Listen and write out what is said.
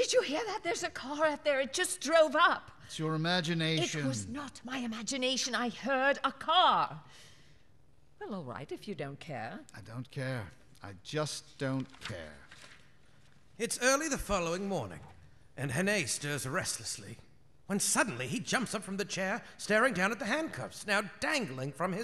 Did you hear that? There's a car out there. It just drove up. It's your imagination. It was not my imagination. I heard a car. Well, all right, if you don't care. I don't care. I just don't care. It's early the following morning, and Hene stirs restlessly, when suddenly he jumps up from the chair, staring down at the handcuffs, now dangling from his